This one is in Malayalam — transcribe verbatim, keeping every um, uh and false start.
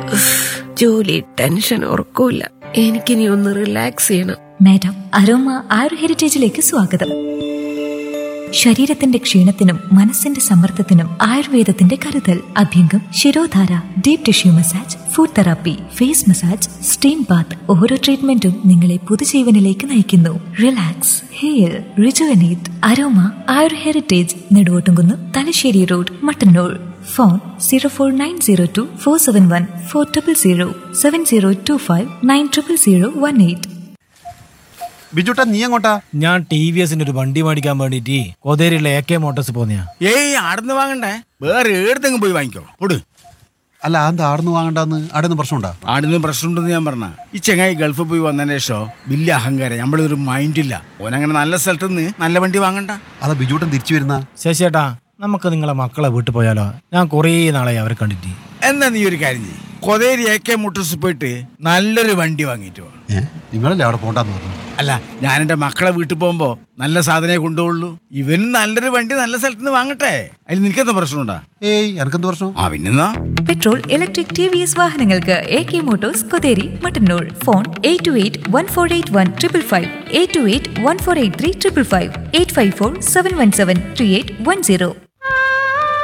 ജോലി, ടെൻഷൻ, ഉറക്കൂല. എനിക്കിനി ഒന്ന് റിലാക്സ് ചെയ്യണം. മാഡം, അരോമ ആയുർ ഹെറിറ്റേജിലേക്ക് സ്വാഗതം. ശരീരത്തിന്റെ ക്ഷീണത്തിനും മനസ്സിന്റെ സമ്മർദ്ദത്തിനും ആയുർവേദത്തിന്റെ കരുതൽ. അഭ്യംഗം, shirodhara, deep tissue massage, food therapy, face massage, steam Baat, ഓരോ ട്രീറ്റ്മെന്റും നിങ്ങളെ പുതുജീവനിലേക്ക് നയിക്കുന്നു. Relax, heal, rejuvenate. Aroma Ayur heritage, Neduvottumkunnu, Thalassery road, Mattannur. Phone zero four nine zero to four seven one four triple zero seven zero to five nine triple zero one eight. ബിജുട്ടാ, നീ എങ്ങോട്ടാ? ഞാൻ ടി വി എസിന്റെ ഒരു വണ്ടി മേടിക്കാൻ വേണ്ടിട്ട് കോതേരിയിലെ എ കെ മോട്ടോഴ്സ് പോന്നെയാ. ഏയ്, ആടുന്ന് വാങ്ങണ്ടേ, വേറെ ഏടത്തെങ്കിലും പോയി വാങ്ങിക്കോ. പൊട്. അല്ല, അത് ആടുന്ന് വാങ്ങണ്ടെന്ന് ആടുന്ന് പ്രശ്നമുണ്ടാ? ആടുന്ന് പ്രശ്നമുണ്ടെന്ന് ഞാൻ പറഞ്ഞ. ഈ ചെങ്ങായി ഗൾഫിൽ പോയി വന്നതിന് ശേഷം വലിയ അഹങ്കാരം, നമ്മളൊരു മൈൻഡില്ല. ഓനങ്ങനെ നല്ല സ്ഥലത്ത് നിന്ന് നല്ല വണ്ടി വാങ്ങണ്ട. അതാ ബിജുട്ടൻ തിരിച്ചു വരുന്ന. ശശിയേട്ടാ, നമുക്ക് നിങ്ങളെ മക്കളെ വീട്ടിൽ പോയാലോ? ഞാൻ കുറേ നാളായി അവരെ കണ്ടിട്ട്. എന്നാ നീ ഒരു കാര്യം ചെയ്യ്, കൊതേരി എ കെ മോട്ടോഴ്സ് പോയിട്ട് നല്ലൊരു വണ്ടി വാങ്ങിയിട്ട് വാ. നിങ്ങളല്ലേ അവിടെ പോണ്ടെന്ന് പറഞ്ഞു? അല്ല, ഞാൻ എന്റെ മക്കളെ വീട്ടിൽ പോകുമ്പോ നല്ല സാധനമേ കൊണ്ടുപോകുള്ളൂ. ഇവനും നല്ലൊരു വണ്ടി നല്ല സ്ഥലത്ത് നിന്ന് വാങ്ങട്ടെ. അതിൽ നിനക്കെന്താ പ്രശ്നമുണ്ടാ? ഏയ്, എനക്കെന്ത് പ്രശ്നം? ആ പിന്നെന്നാ. Petrol, electric, T V S വാഹനങ്ങൾക്ക് A K Motors, Kotheri, Mattannur. Phone eight to eight one four eight one triple five, eight to eight one four eight three triple five, eight five four seven one seven three eight one zero.